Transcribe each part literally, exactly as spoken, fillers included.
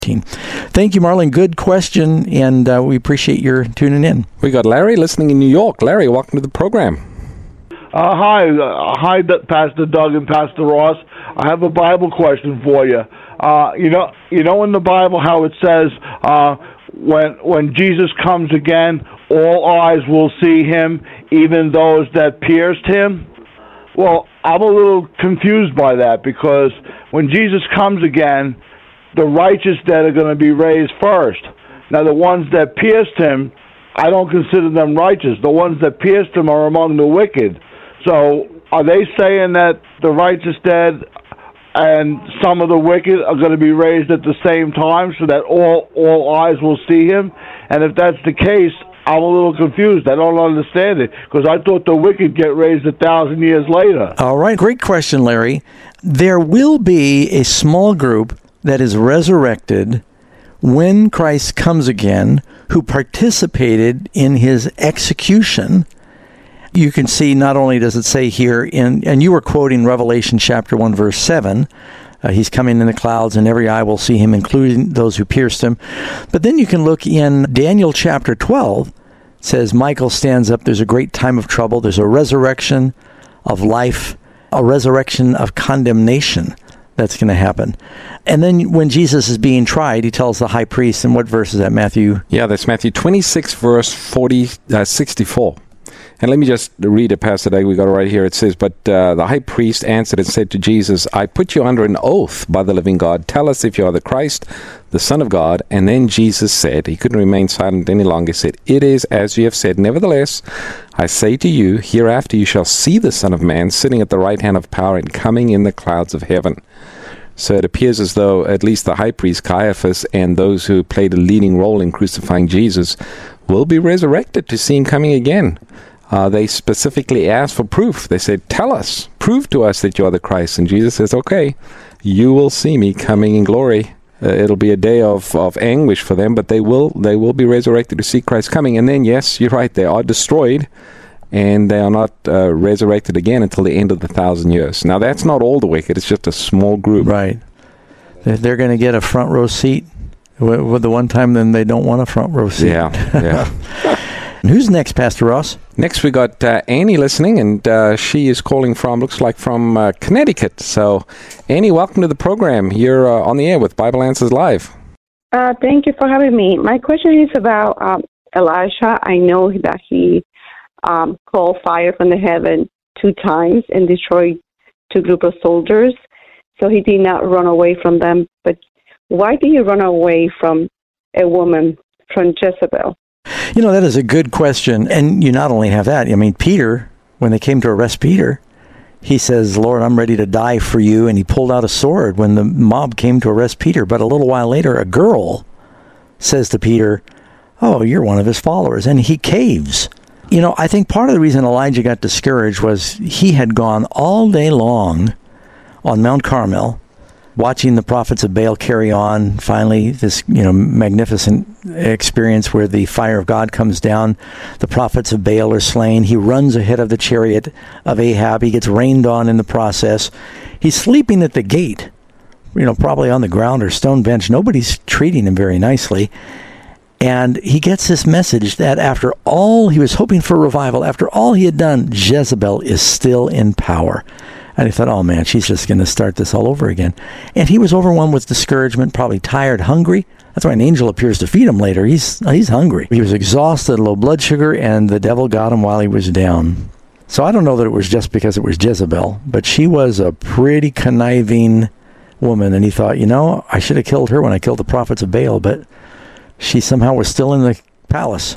Thank you, Marlon. Good question, and uh, we appreciate your tuning in. We got Larry listening in New York. Larry, welcome to the program. Uh, hi, uh, hi, Pastor Doug and Pastor Ross. I have a Bible question for you. Uh, you know, you know in the Bible how it says uh, when when Jesus comes again, all eyes will see him, even those that pierced him. Well, I'm a little confused by that, because when Jesus comes again, the righteous dead are going to be raised first. Now, the ones that pierced him, I don't consider them righteous. The ones that pierced him are among the wicked. So are they saying that the righteous dead and some of the wicked are going to be raised at the same time so that all, all eyes will see him? And if that's the case, I'm a little confused. I don't understand it, because I thought the wicked get raised a thousand years later. All right. Great question, Larry. There will be a small group that is resurrected when Christ comes again, who participated in his execution. You can see, not only does it say here, in, and you were quoting Revelation chapter one, verse seven, uh, he's coming in the clouds and every eye will see him, including those who pierced him. But then you can look in Daniel chapter twelve. It says, Michael stands up, there's a great time of trouble, there's a resurrection of life, a resurrection of condemnation that's going to happen. And then when Jesus is being tried, he tells the high priest, and what verse is that, Matthew? Yeah, that's Matthew twenty-six, verse forty, uh, sixty-four. And let me just read it, Pastor Doug. We got it right here. It says, but uh, the high priest answered and said to Jesus, I put you under an oath by the living God. Tell us if you are the Christ, the Son of God. And then Jesus said, he couldn't remain silent any longer, he said, it is as you have said. Nevertheless, I say to you, hereafter you shall see the Son of Man sitting at the right hand of power and coming in the clouds of heaven. So it appears as though at least the high priest Caiaphas and those who played a leading role in crucifying Jesus will be resurrected to see him coming again. Uh, they specifically asked for proof. They said, tell us, prove to us that you are the Christ. And Jesus says, okay, you will see me coming in glory. Uh, it'll be a day of, of anguish for them, but they will they will be resurrected to see Christ coming. And then, yes, you're right, they are destroyed, and they are not uh, resurrected again until the end of the thousand years. Now, that's not all the wicked. It's just a small group. Right. They're going to get a front row seat. With the one time, then they don't want a front row seat. Yeah, yeah. Who's next, Pastor Ross? Next, we got uh, Annie listening, and uh, she is calling from, looks like from uh, Connecticut. So, Annie, welcome to the program. You're uh, on the air with Bible Answers Live. Uh, thank you for having me. My question is about um, Elijah. I know that he um, called fire from the heaven two times and destroyed two group of soldiers. So he did not run away from them. But why did he run away from a woman, from Jezebel? You know, that is a good question. And you not only have that, I mean, Peter, when they came to arrest Peter, he says, Lord, I'm ready to die for you. And he pulled out a sword when the mob came to arrest Peter. But a little while later, a girl says to Peter, oh, you're one of his followers. And he caves. You know, I think part of the reason Elijah got discouraged was he had gone all day long on Mount Carmel, watching the prophets of Baal carry on. Finally, this, you know, magnificent experience where the fire of God comes down. The prophets of Baal are slain. He runs ahead of the chariot of Ahab. He gets rained on in the process. He's sleeping at the gate, you know, probably on the ground or stone bench. Nobody's treating him very nicely. And he gets this message that after all, he was hoping for revival. After all he had done, Jezebel is still in power. And he thought, oh man, she's just going to start this all over again. And he was overwhelmed with discouragement, probably tired, hungry. That's why an angel appears to feed him later. He's he's hungry. He was exhausted, low blood sugar, and the devil got him while he was down. So I don't know that it was just because it was Jezebel, but she was a pretty conniving woman. And he thought, you know, I should have killed her when I killed the prophets of Baal, but she somehow was still in the palace.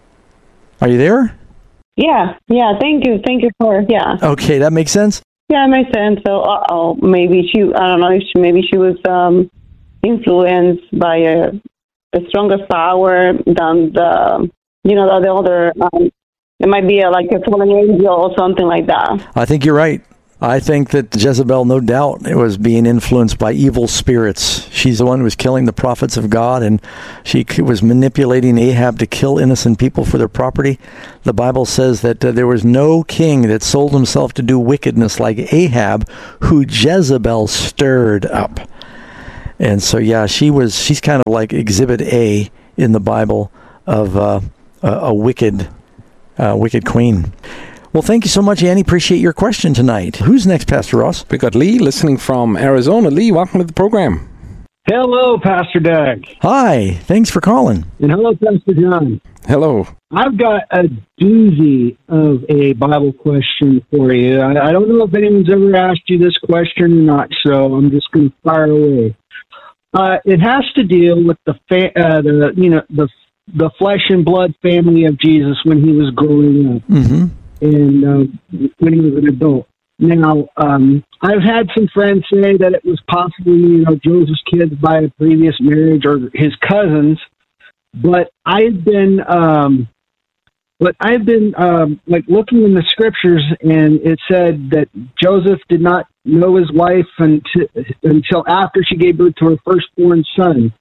Are you there? Yeah, yeah, thank you. Thank you for, yeah. Okay, that makes sense? Yeah, it makes sense. So, uh-oh, maybe she, I don't know, if she, maybe she was um, influenced by a, a stronger power than the, you know, the, the other, um, it might be a, like a fallen angel or something like that. I think you're right. I think that Jezebel, no doubt, it was being influenced by evil spirits. She's the one who was killing the prophets of God, and she was manipulating Ahab to kill innocent people for their property. The Bible says that uh, there was no king that sold himself to do wickedness like Ahab, who Jezebel stirred up. And so, yeah, she was. She's kind of like Exhibit A in the Bible of uh, a, a wicked, uh, wicked queen. Well, thank you so much, Annie. Appreciate your question tonight. Who's next, Pastor Ross? We got Lee listening from Arizona. Lee, welcome to the program. Hello, Pastor Doug. Hi. Thanks for calling. And hello, Pastor John. Hello. I've got a doozy of a Bible question for you. I, I don't know if anyone's ever asked you this question or not, so I'm just going to fire away. Uh, it has to deal with the fa- uh, the you know the the flesh and blood family of Jesus when he was growing up Mm-hmm. and uh, when he was an adult. Now, um, I've had some friends say that it was possibly, you know, Joseph's kids by a previous marriage or his cousins, but I've been, um, but I've been um, like looking in the scriptures, and it said that Joseph did not know his wife until until after she gave birth to her firstborn son,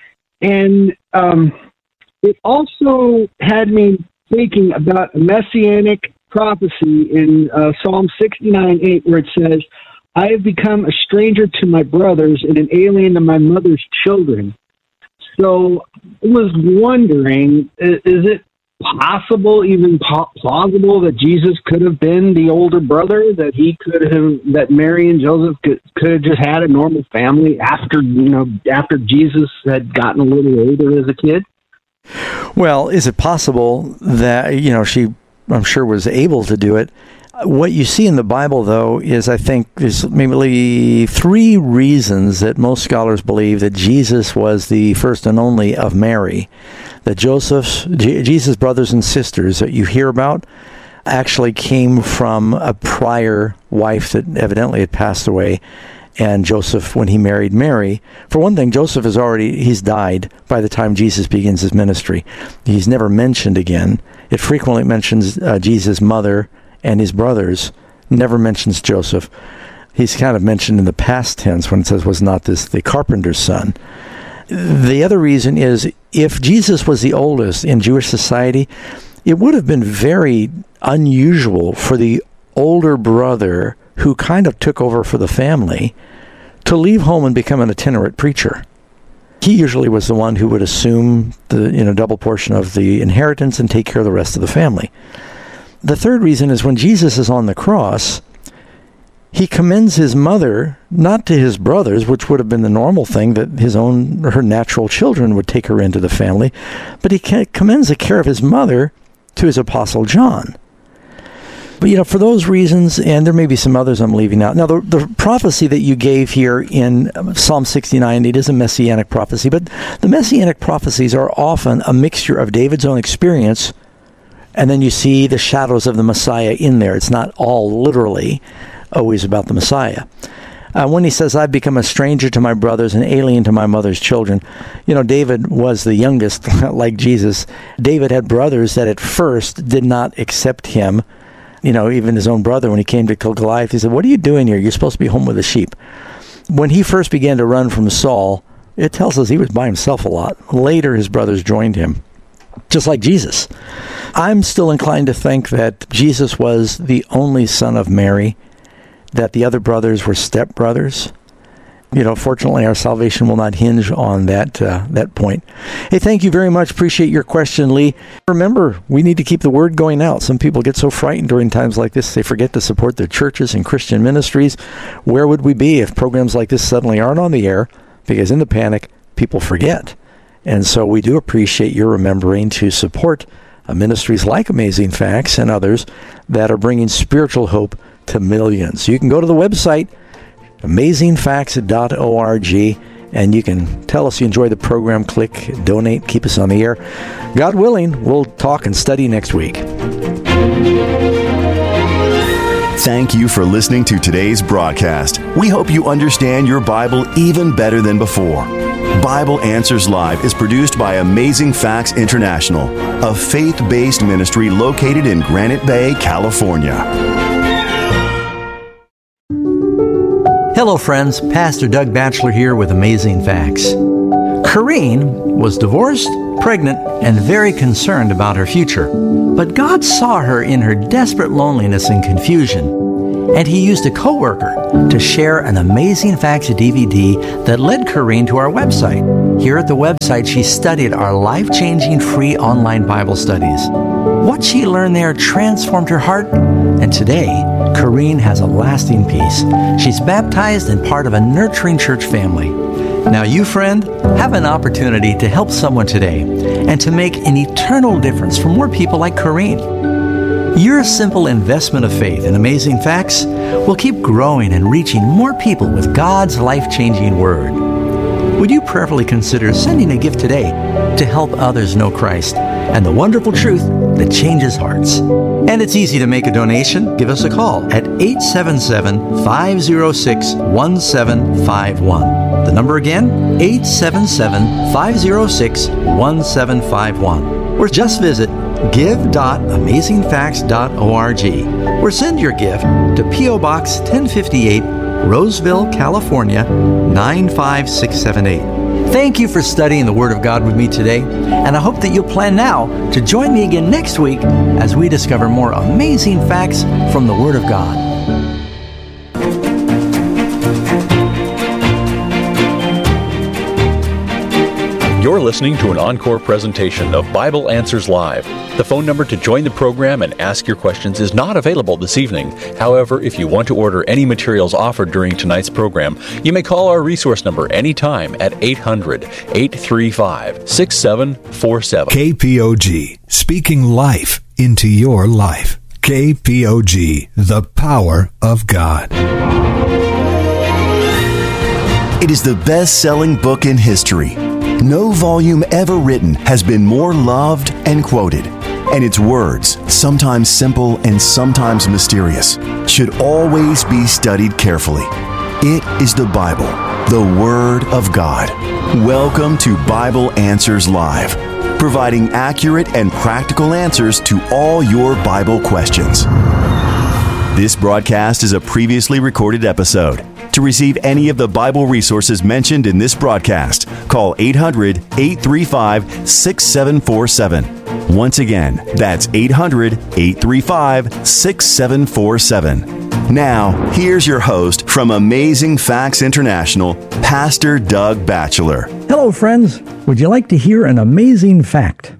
and um, it also had me thinking about a messianic prophecy in uh, Psalm sixty-nine eight, where it says, I have become a stranger to my brothers and an alien to my mother's children. So I was wondering, is, is it possible, even po- plausible, that Jesus could have been the older brother, that he could have, that Mary and Joseph could, could have just had a normal family after, you know, after Jesus had gotten a little older as a kid? Well, is it possible that, you know, she, I'm sure, was able to do it? What you see in the Bible, though, is I think there's maybe three reasons that most scholars believe that Jesus was the first and only of Mary. That Joseph's, J- Jesus' brothers and sisters that you hear about actually came from a prior wife that evidently had passed away. And Joseph, when he married Mary, for one thing, Joseph is already, he's died by the time Jesus begins his ministry. He's never mentioned again. It frequently mentions uh, Jesus' mother and his brothers, never mentions Joseph. He's kind of mentioned in the past tense when it says, was not this the carpenter's son? The other reason is, if Jesus was the oldest in Jewish society, it would have been very unusual for the older brother who kind of took over for the family to leave home and become an itinerant preacher. He usually was the one who would assume the you know double portion of the inheritance and take care of the rest of the family. The third reason is when Jesus is on the cross, he commends his mother not to his brothers, which would have been the normal thing, that his own, her natural children would take her into the family, but he commends the care of his mother to his apostle John. But, you know, for those reasons, and there may be some others I'm leaving out. Now, the, the prophecy that you gave here in Psalm sixty-nine, it is a messianic prophecy, but the messianic prophecies are often a mixture of David's own experience, and then you see the shadows of the Messiah in there. It's not all literally always about the Messiah. Uh, when he says, I've become a stranger to my brothers, an alien to my mother's children, you know, David was the youngest, like Jesus. David had brothers that at first did not accept him. You know, even his own brother, when he came to kill Goliath, he said, what are you doing here? You're supposed to be home with the sheep. When he first began to run from Saul, it tells us he was by himself a lot. Later, his brothers joined him, just like Jesus. I'm still inclined to think that Jesus was the only son of Mary, that the other brothers were stepbrothers. You know, fortunately, our salvation will not hinge on that uh, that point. Hey, thank you very much. Appreciate your question, Lee. Remember, we need to keep the word going out. Some people get so frightened during times like this, they forget to support their churches and Christian ministries. Where would we be if programs like this suddenly aren't on the air? Because in the panic, people forget. And so we do appreciate your remembering to support uh, ministries like Amazing Facts and others that are bringing spiritual hope to millions. You can go to the website, amazing facts dot org, and you can tell us you enjoy the program. Click donate, keep us on the air. God willing, we'll talk and study next week. Thank you for listening to today's broadcast. We hope you understand your Bible even better than before. Bible Answers Live is produced by Amazing Facts International, a faith-based ministry located in Granite Bay, California. Hello, friends. Pastor Doug Batchelor here with Amazing Facts. Corrine was divorced, pregnant, and very concerned about her future. But God saw her in her desperate loneliness and confusion, And he used a coworker to share an Amazing Facts D V D that led Corrine to our website. Here at the website, she studied our life-changing free online Bible studies. What she learned there transformed her heart, and today, Corrine has a lasting peace. She's baptized and part of a nurturing church family. Now you, friend, have an opportunity to help someone today and to make an eternal difference for more people like Corrine. Your simple investment of faith in Amazing Facts will keep growing and reaching more people with God's life-changing Word. Would you prayerfully consider sending a gift today to help others know Christ and the wonderful truth that changes hearts? And it's easy to make a donation. Give us a call at eight seven seven, five zero six, one seven five one. The number again, eight seven seven, five zero six, one seven five one. Or just visit give dot amazing facts dot org or send your gift to P O Box ten fifty-eight, Roseville, California, nine five six seven eight. Thank you for studying the Word of God with me today, and I hope that you'll plan now to join me again next week as we discover more amazing facts from the Word of God. You're listening to an encore presentation of Bible Answers Live. The phone number to join the program and ask your questions is not available this evening. However, if you want to order any materials offered during tonight's program, you may call our resource number anytime at eight hundred, eight three five, six seven four seven. K P O G, speaking life into your life. K P O G, the power of God. It is the best-selling book in history. No volume ever written has been more loved and quoted, and its words, sometimes simple and sometimes mysterious, should always be studied carefully. It is the Bible, the Word of God. Welcome to Bible Answers Live, providing accurate and practical answers to all your Bible questions. This broadcast is a previously recorded episode. To receive any of the Bible resources mentioned in this broadcast, call eight hundred, eight three five, six seven four seven. Once again, that's eight hundred, eight three five, six seven four seven. Now, here's your host from Amazing Facts International, Pastor Doug Batchelor. Hello, friends. Would you like to hear an amazing fact?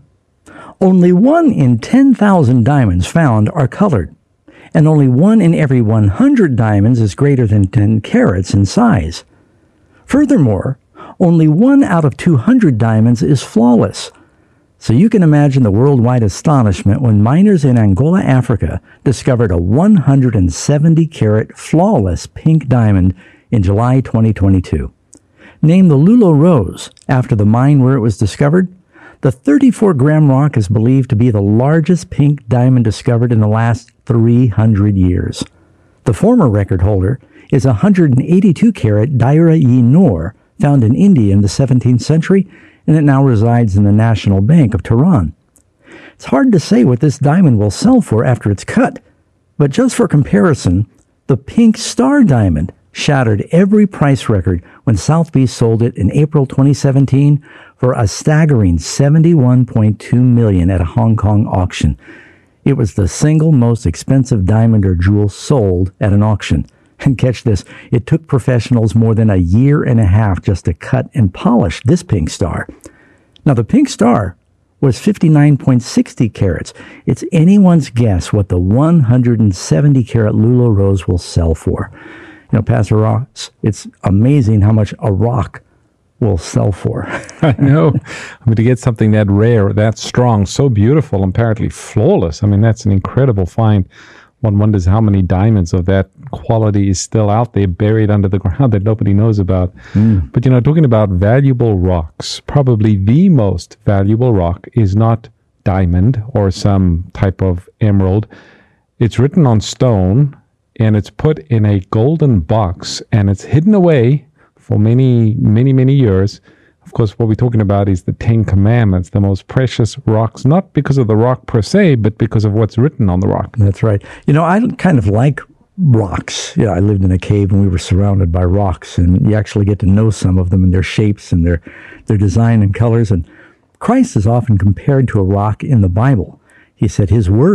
Only one in ten thousand diamonds found are colored, and only one in every one hundred diamonds is greater than ten carats in size. Furthermore, only one out of two hundred diamonds is flawless. So you can imagine the worldwide astonishment when miners in Angola, Africa, discovered a one hundred seventy carat flawless pink diamond in July twenty twenty-two. Named the Lulo Rose after the mine where it was discovered, the thirty-four gram rock is believed to be the largest pink diamond discovered in the last three hundred years. The former record holder is a one hundred eighty-two carat Daira-e-Noor, found in India in the seventeenth century, and it now resides in the National Bank of Tehran. It's hard to say what this diamond will sell for after it's cut, but just for comparison, the Pink Star diamond shattered every price record when Sotheby's sold it in April twenty seventeen for a staggering seventy-one point two million dollars at a Hong Kong auction. It was the single most expensive diamond or jewel sold at an auction. And catch this, it took professionals more than a year and a half just to cut and polish this Pink Star. Now, the Pink Star was fifty-nine point six zero carats. It's anyone's guess what the one hundred seventy carat Lulo Rose will sell for. You know, Pastor Ross, it's amazing how much a rock will sell for. I know. I mean, to get something that rare, that strong, so beautiful, and apparently flawless, I mean, that's an incredible find. One wonders how many diamonds of that quality is still out there buried under the ground that nobody knows about. Mm. But, you know, talking about valuable rocks, probably the most valuable rock is not diamond or some type of emerald. It's written on stone, and it's put in a golden box, and it's hidden away for many, many, many years. Of course, what we're talking about is the Ten Commandments, the most precious rocks, not because of the rock per se, but because of what's written on the rock. That's right. You know, I kind of like rocks. Yeah, I lived in a cave and we were surrounded by rocks, and you actually get to know some of them and their shapes and their, their design and colors. And Christ is often compared to a rock in the Bible. He said his word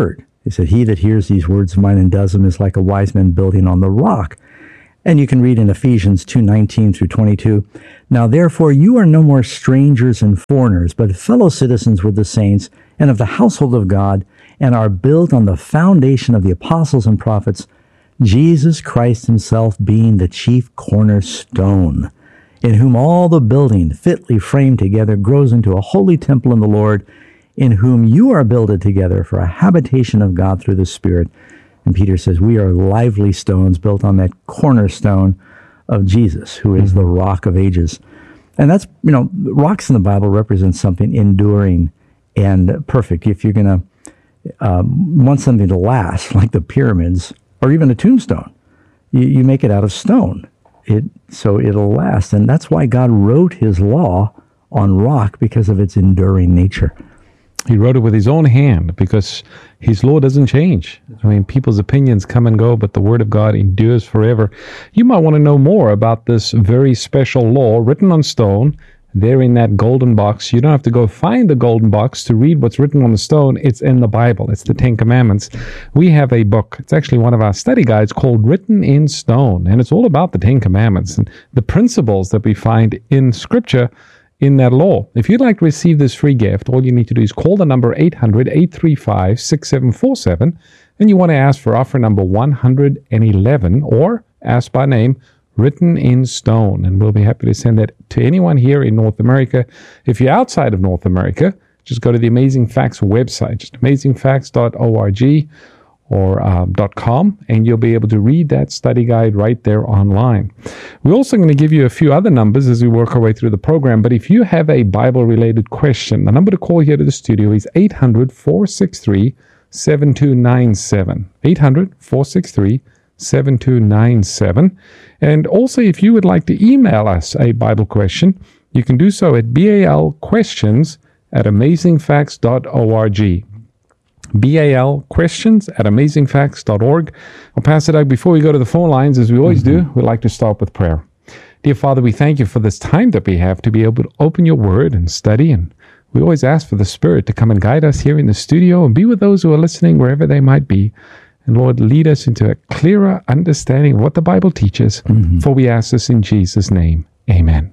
He said, he that hears these words of mine and does them is like a wise man building on the rock. And you can read in Ephesians two nineteen through twenty-two, now therefore you are no more strangers and foreigners, but fellow citizens with the saints and of the household of God, and are built on the foundation of the apostles and prophets, Jesus Christ himself being the chief cornerstone, in whom all the building fitly framed together grows into a holy temple in the Lord, in whom you are builded together for a habitation of God through the Spirit. And Peter says, we are lively stones built on that cornerstone of Jesus, who is mm-hmm. the rock of ages. And that's, you know, rocks in the Bible represent something enduring and perfect. If you're going to um, want something to last, like the pyramids, or even a tombstone, you, you make it out of stone. It so it'll last. And that's why God wrote his law on rock, because of its enduring nature. He wrote it with his own hand because his law doesn't change. I mean, people's opinions come and go, but the word of God endures forever. You might want to know more about this very special law written on stone there in that golden box. You don't have to go find the golden box to read what's written on the stone. It's in the Bible. It's the Ten Commandments. We have a book. It's actually one of our study guides called Written in Stone, and it's all about the Ten Commandments and the principles that we find in Scripture in that law. If you'd like to receive this free gift, all you need to do is call the number eight hundred, eight three five, six seven four seven, and you want to ask for offer number one hundred eleven, or ask by name, Written in Stone, and we'll be happy to send that to anyone here in North America. If you're outside of North America, just go to the Amazing Facts website, just amazing facts dot org or um, .com, and you'll be able to read that study guide right there online. We're also going to give you a few other numbers as we work our way through the program, but if you have a Bible-related question, the number to call here to the studio is eight hundred, four six three, seven two nine seven. eight hundred, four six three, seven two nine seven. And also, if you would like to email us a Bible question, you can do so at balquestions at amazing facts dot org. B A L questions at amazing facts dot org. Well, Pastor Doug, before we go to the phone lines, as we always mm-hmm. do, we'd like to start with prayer. Dear Father, we thank you for this time that we have to be able to open your word and study. And we always ask for the Spirit to come and guide us here in the studio and be with those who are listening wherever they might be. And Lord, lead us into a clearer understanding of what the Bible teaches. Mm-hmm. For we ask this in Jesus' name. Amen.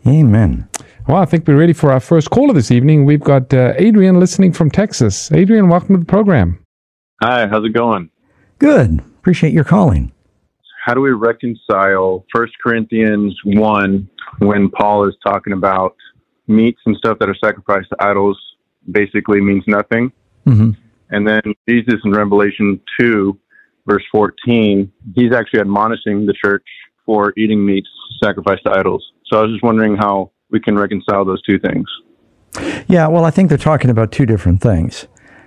Amen. Well, I think we're ready for our first caller this evening. We've got uh, Adrian listening from Texas. Adrian, welcome to the program. Hi, how's it going? Good. Appreciate your calling. How do we reconcile First Corinthians one when Paul is talking about meats and stuff that are sacrificed to idols basically means nothing? Mm-hmm. And then Jesus in Revelation two, verse fourteen, he's actually admonishing the church for eating meats sacrificed to idols. So I was just wondering how we can reconcile those two things. Yeah, well, I think they're talking about two different things.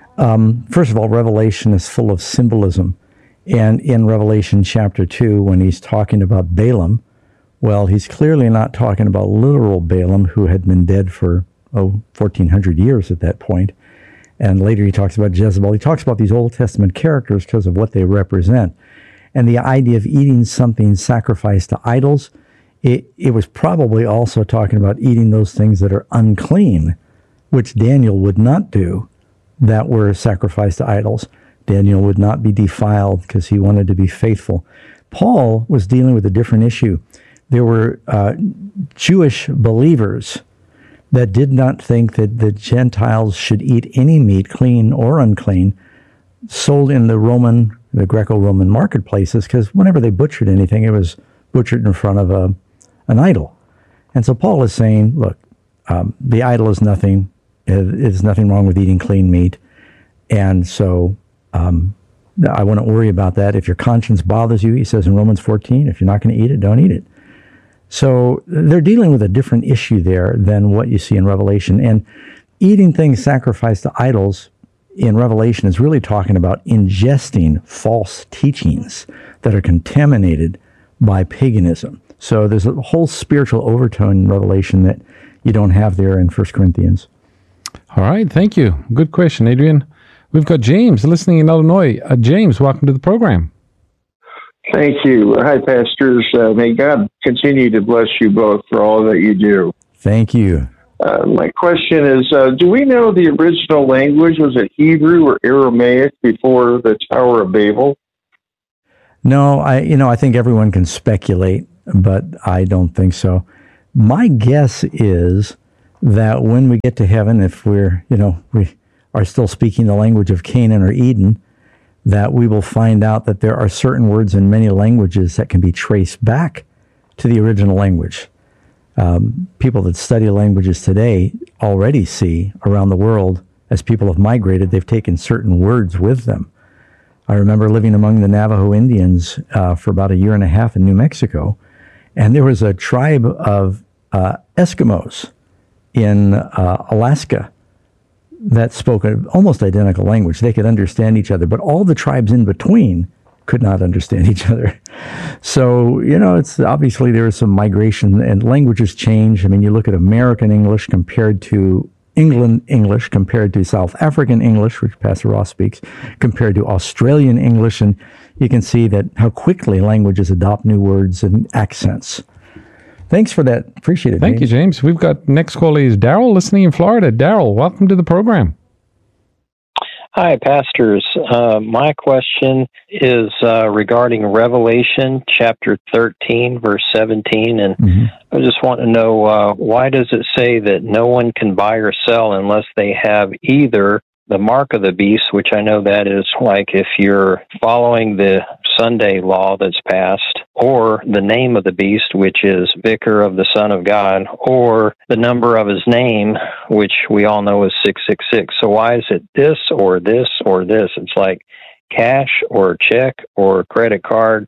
Um, first of all, Revelation is full of symbolism. And in Revelation chapter two, when he's talking about Balaam, well, he's clearly not talking about literal Balaam, who had been dead for, oh, fourteen hundred years at that point. And later he talks about Jezebel. He talks about these Old Testament characters because of what they represent. And the idea of eating something sacrificed to idols, It, it was probably also talking about eating those things that are unclean, which Daniel would not do, that were sacrificed to idols. Daniel would not be defiled because he wanted to be faithful. Paul was dealing with a different issue. There were uh, Jewish believers that did not think that the Gentiles should eat any meat, clean or unclean, sold in the Roman, the Greco-Roman marketplaces, because whenever they butchered anything, it was butchered in front of a an idol. And so Paul is saying, look, um, the idol is nothing. There's nothing wrong with eating clean meat. And so um, I wouldn't worry about that. If your conscience bothers you, he says in Romans fourteen, if you're not going to eat it, don't eat it. So they're dealing with a different issue there than what you see in Revelation. And eating things sacrificed to idols in Revelation is really talking about ingesting false teachings that are contaminated by paganism. So there's a whole spiritual overtone in Revelation that you don't have there in First Corinthians. All right, thank you. Good question, Adrian. We've got James listening in Illinois. Uh, James, welcome to the program. Thank you. Hi, pastors. Uh, may God continue to bless you both for all that you do. Thank you. Uh, my question is, uh, do we know the original language? Was it Hebrew or Aramaic before the Tower of Babel? No, I you know I think everyone can speculate, but I don't think so. My guess is that when we get to heaven, if we're you know we are still speaking the language of Canaan or Eden, that we will find out that there are certain words in many languages that can be traced back to the original language. Um, people that study languages today already see around the world, as people have migrated, they've taken certain words with them. I remember living among the Navajo Indians uh, for about a year and a half in New Mexico, and there was a tribe of uh, Eskimos in uh, Alaska that spoke an almost identical language. They could understand each other, but all the tribes in between could not understand each other. So, you know, it's obviously there is some migration and languages change. I mean, you look at American English compared to England English, compared to South African English, which Pastor Ross speaks, compared to Australian English, and you can see that how quickly languages adopt new words and accents. Thanks for that. Appreciate it, Thank James. you, James. We've got next call is Daryl listening in Florida. Daryl, welcome to the program. Hi, pastors. Uh, my question is uh, regarding Revelation chapter thirteen, verse seventeen, and mm-hmm. I just want to know uh, why does it say that no one can buy or sell unless they have either the mark of the beast, which I know that is like if you're following the Sunday law that's passed, or the name of the beast, which is Vicar of the Son of God, or the number of his name, which we all know is six six six. So why is it this or this or this? It's like cash or check or credit card.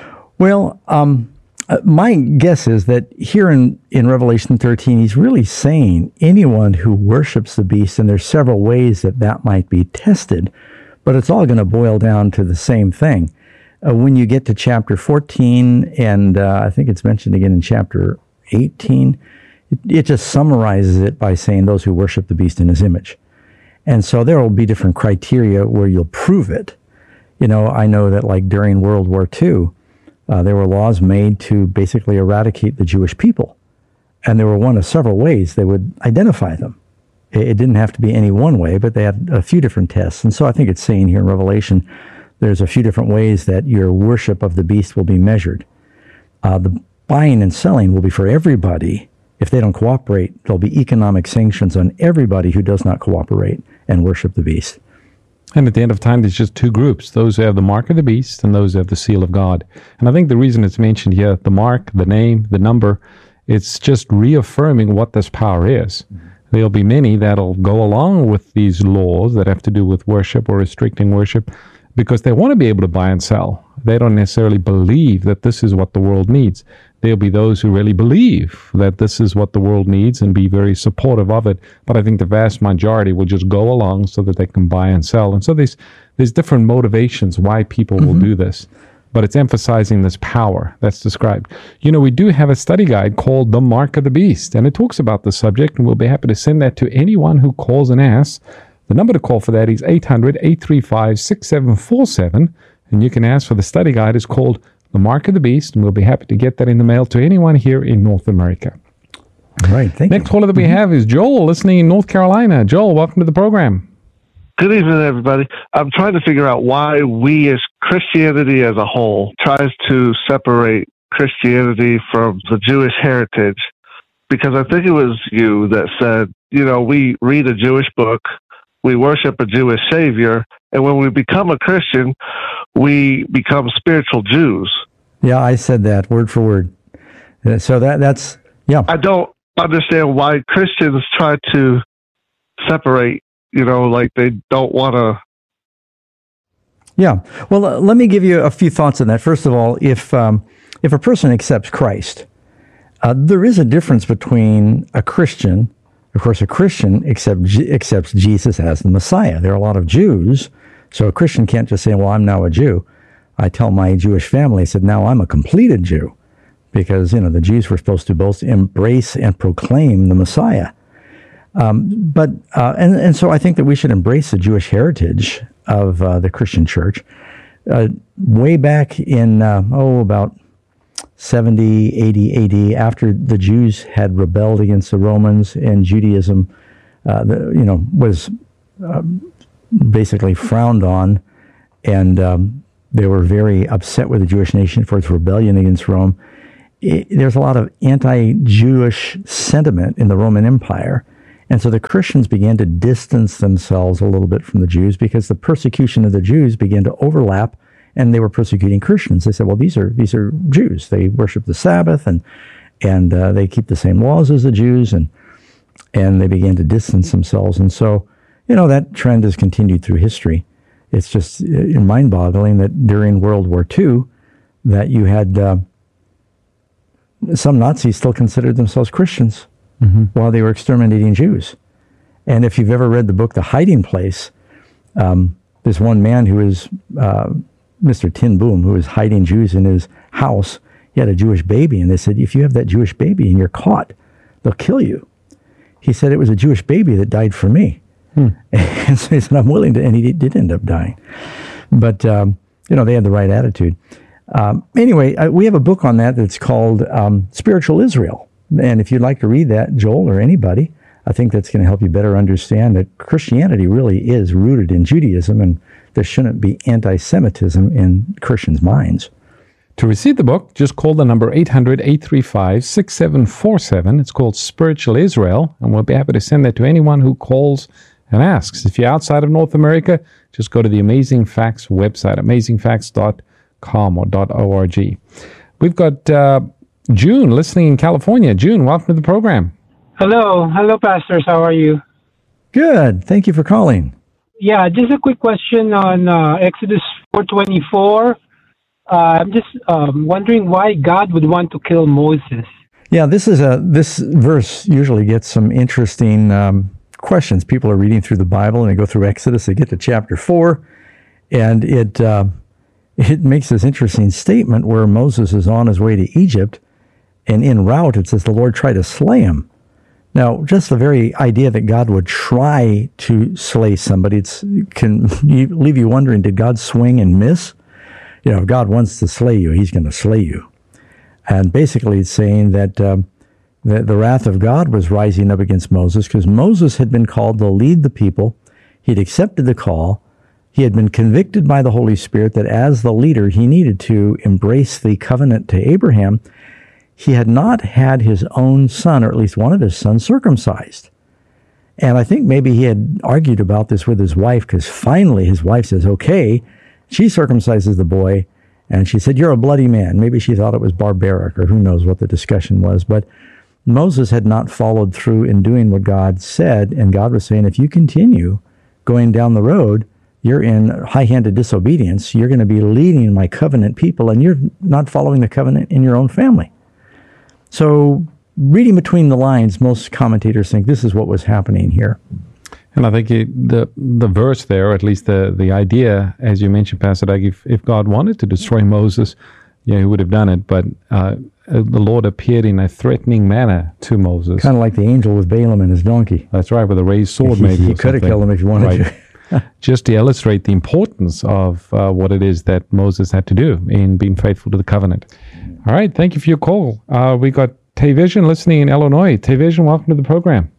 Well, um, my guess is that here in, in Revelation thirteen, he's really saying anyone who worships the beast, and there's several ways that that might be tested, but it's all going to boil down to the same thing. Uh, when you get to chapter fourteen, and uh, I think it's mentioned again in chapter eighteen, it, it just summarizes it by saying those who worship the beast in his image. And so there will be different criteria where you'll prove it. You know, I know that like during World War Two, uh, there were laws made to basically eradicate the Jewish people. And there were one of several ways they would identify them. It, it didn't have to be any one way, but they had a few different tests. And so I think it's saying here in Revelation, there's a few different ways that your worship of the beast will be measured. Uh, the buying and selling will be for everybody. If they don't cooperate, there'll be economic sanctions on everybody who does not cooperate and worship the beast. And at the end of time, there's just two groups, those who have the mark of the beast and those who have the seal of God. And I think the reason it's mentioned here, the mark, the name, the number, it's just reaffirming what this power is. Mm-hmm. There'll be many that'll go along with these laws that have to do with worship or restricting worship, because they want to be able to buy and sell. They don't necessarily believe that this is what the world needs. There'll be those who really believe that this is what the world needs and be very supportive of it. But I think the vast majority will just go along so that they can buy and sell. And so there's there's different motivations why people mm-hmm. will do this. But it's emphasizing this power that's described. You know, we do have a study guide called The Mark of the Beast, and it talks about the subject, and we'll be happy to send that to anyone who calls and asks. The number to call for that is eight hundred, eight three five, six seven four seven, and you can ask for the study guide. It's called The Mark of the Beast, and we'll be happy to get that in the mail to anyone here in North America. All right, thank Next you. caller that we mm-hmm. have is Joel, listening in North Carolina. Joel, welcome to the program. Good evening, everybody. I'm trying to figure out why we as Christianity as a whole tries to separate Christianity from the Jewish heritage, because I think it was you that said, you know, we read a Jewish book, we worship a Jewish Savior, and when we become a Christian, we become spiritual Jews. Yeah, I said that word for word. So that that's, yeah. I don't understand why Christians try to separate, you know, like they don't want to. Yeah. Well, uh, let me give you a few thoughts on that. First of all, if um, if a person accepts Christ, uh, there is a difference between a Christian. Of course, a Christian accept, accepts Jesus as the Messiah. There are a lot of Jews, so a Christian can't just say, well, I'm now a Jew. I tell my Jewish family, I said, now I'm a completed Jew, because, you know, the Jews were supposed to both embrace and proclaim the Messiah. Um, but, uh, and, and so I think that we should embrace the Jewish heritage of uh, the Christian church. Uh, way back in, uh, oh, about seventy, eighty A D, after the Jews had rebelled against the Romans and Judaism, uh, the, you know, was uh, basically frowned on, and um, they were very upset with the Jewish nation for its rebellion against Rome. It, there's a lot of anti-Jewish sentiment in the Roman Empire, and so the Christians began to distance themselves a little bit from the Jews because the persecution of the Jews began to overlap, and they were persecuting Christians. They said, well, these are these are Jews. They worship the Sabbath, and and uh, they keep the same laws as the Jews, and and they began to distance themselves. And so, you know, that trend has continued through history. It's just uh, mind-boggling that during World War Two, that you had uh, some Nazis still considered themselves Christians mm-hmm. while they were exterminating Jews. And if you've ever read the book The Hiding Place, um, there's one man who is uh, Mister Tin Boom, who was hiding Jews in his house. He had a Jewish baby, and they said, if you have that Jewish baby and you're caught, they'll kill you. He said, it was a Jewish baby that died for me. Hmm. And so he said, I'm willing to, and he did end up dying. But, um, you know, they had the right attitude. Um, anyway, uh, we have a book on that that's called um, Spiritual Israel. And if you'd like to read that, Joel or anybody, I think that's going to help you better understand that Christianity really is rooted in Judaism, and there shouldn't be anti-Semitism in Christians' minds. To receive the book, just call the number eight hundred, eight three five, six seven four seven. It's called Spiritual Israel, and we'll be happy to send that to anyone who calls and asks. If you're outside of North America, just go to the Amazing Facts website, amazing facts dot com or .org. We've got uh, June listening in California. June, welcome to the program. Hello. Hello, pastors. How are you? Good. Thank you for calling. Yeah, just a quick question on uh, Exodus four twenty-four. Uh, I'm just um, wondering why God would want to kill Moses. Yeah, this is a this verse usually gets some interesting um, questions. People are reading through the Bible and they go through Exodus. They get to chapter four, and it uh, it makes this interesting statement where Moses is on his way to Egypt, and en route it says the Lord tried to slay him. Now, just the very idea that God would try to slay somebody it's, can leave you wondering, did God swing and miss? You know, if God wants to slay you, he's going to slay you. And basically it's saying that um, the, the wrath of God was rising up against Moses because Moses had been called to lead the people. He'd accepted the call. He had been convicted by the Holy Spirit that as the leader, he needed to embrace the covenant to Abraham. He had not had his own son, or at least one of his sons, circumcised. And I think maybe he had argued about this with his wife, because finally his wife says, okay, she circumcises the boy, and she said, you're a bloody man. Maybe she thought it was barbaric, or who knows what the discussion was. But Moses had not followed through in doing what God said, and God was saying, if you continue going down the road, you're in high-handed disobedience. You're going to be leading my covenant people, and you're not following the covenant in your own family. So, reading between the lines, most commentators think this is what was happening here. And I think it, the the verse there, or at least the, the idea, as you mentioned, Pastor Doug, if, if God wanted to destroy Moses, yeah, he would have done it. But uh, the Lord appeared in a threatening manner to Moses. Kind of like the angel with Balaam and his donkey. That's right, with a raised sword, maybe. He could have killed him if he wanted right. to. Just to illustrate the importance of uh, what it is that Moses had to do in being faithful to the covenant. All right, thank you for your call. Uh, we got Tavision listening in Illinois. Tavision, welcome to the program.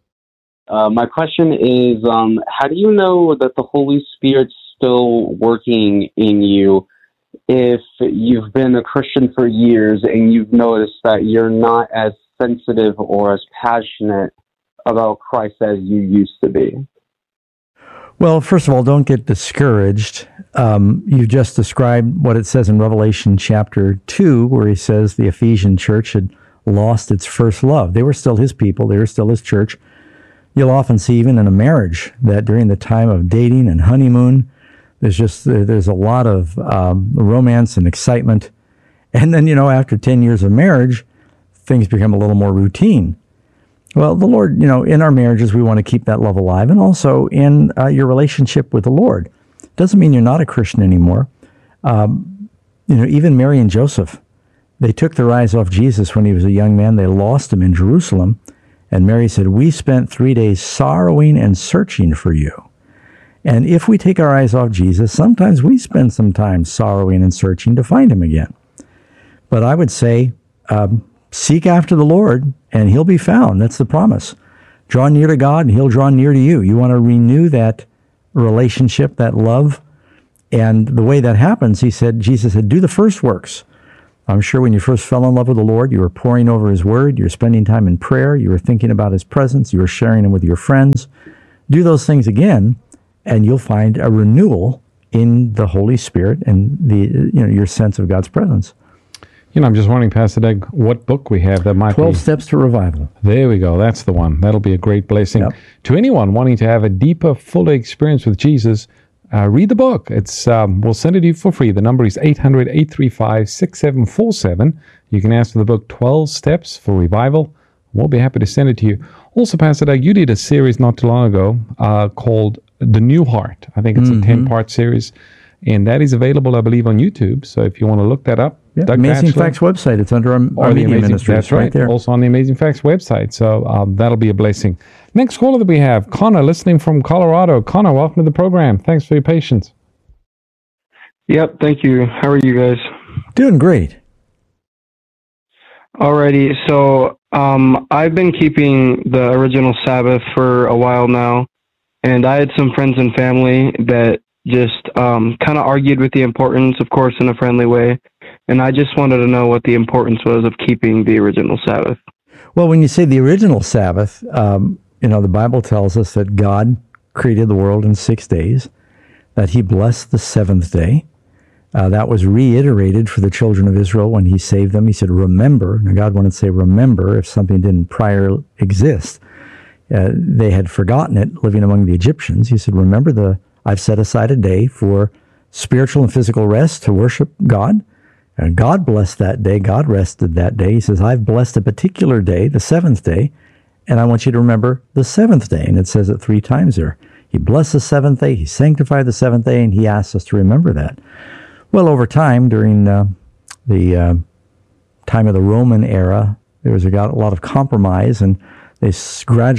Uh, my question is, um, how do you know that the Holy Spirit's still working in you if you've been a Christian for years and you've noticed that you're not as sensitive or as passionate about Christ as you used to be? Well, first of all, don't get discouraged. Um, you just described what it says in Revelation chapter two, where he says the Ephesian church had lost its first love. They were still his people. They were still his church. You'll often see even in a marriage that during the time of dating and honeymoon, there's just there's a lot of um, romance and excitement. And then, you know, after ten years of marriage, things become a little more routine. Well, the Lord, you know, in our marriages, we want to keep that love alive, and also in uh, your relationship with the Lord. Doesn't mean you're not a Christian anymore. Um, you know, even Mary and Joseph, they took their eyes off Jesus when he was a young man. They lost him in Jerusalem. And Mary said, we spent three days sorrowing and searching for you. And if we take our eyes off Jesus, sometimes we spend some time sorrowing and searching to find him again. But I would say, um, seek after the Lord, and he'll be found. That's the promise. Draw near to God, and he'll draw near to you. You want to renew that relationship, that love. And the way that happens, he said, Jesus said, do the first works. I'm sure when you first fell in love with the Lord, you were poring over his word, you were spending time in prayer, you were thinking about his presence, you were sharing him with your friends. Do those things again, and you'll find a renewal in the Holy Spirit and the you know your sense of God's presence. You know, I'm just wondering, Pastor Doug, what book we have that might twelve be... Steps to Revival. There we go. That's the one. That'll be a great blessing. Yep. To anyone wanting to have a deeper, fuller experience with Jesus, uh, read the book. It's um, we'll send it to you for free. The number is eight hundred, eight three five, six seven four seven. You can ask for the book twelve Steps for Revival. We'll be happy to send it to you. Also, Pastor Doug, you did a series not too long ago uh, called The New Heart. I think it's Mm-hmm. a ten-part series. And that is available, I believe, on YouTube. So if you want to look that up, Yeah, Doug Amazing Batchelor, Facts website. It's under our, or our the media Amazing, ministry. that's It's right, right, there. also on the Amazing Facts website. So um, that'll be a blessing. Next caller that we have, Connor, listening from Colorado. Connor, welcome to the program. Thanks for your patience. Yep, thank you. How are you guys? Doing great. Alrighty, so um, I've been keeping the original Sabbath for a while now, and I had some friends and family that just um, kind of argued with the importance, of course, in a friendly way, and I just wanted to know what the importance was of keeping the original Sabbath. Well, when you say the original Sabbath, um, you know, the Bible tells us that God created the world in six days, that he blessed the seventh day. Uh, that was reiterated for the children of Israel when he saved them. He said, remember. Now, God wanted to say, remember, if something didn't prior exist. Uh, they had forgotten it living among the Egyptians. He said, remember, the I've set aside a day for spiritual and physical rest to worship God. And God blessed that day. God rested that day. He says, I've blessed a particular day, the seventh day, and I want you to remember the seventh day. And it says it three times there. He blessed the seventh day, he sanctified the seventh day, and he asks us to remember that. Well, over time, during uh, the uh, time of the Roman era, there was a, got a lot of compromise, and they gradually